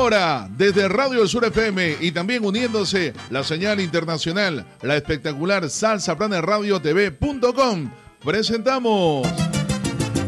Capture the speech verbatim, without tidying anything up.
ahora, desde Radio del Sur F M y también uniéndose la señal internacional, la espectacular Salsa Planet Radio T V punto com, presentamos